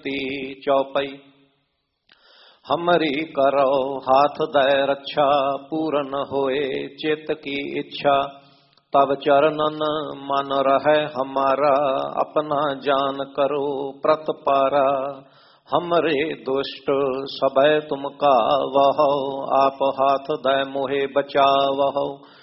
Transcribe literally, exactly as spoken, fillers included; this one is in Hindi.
विनती चौपई। हमरी करो हाथ दय रक्षा, पूरन होए चित की इच्छा। तब चरणन मन रहे हमारा, अपना जान करो प्रतपारा। हमरे दुष्ट सबय तुम कावहो, आप हाथ दय मोहे बचावहो।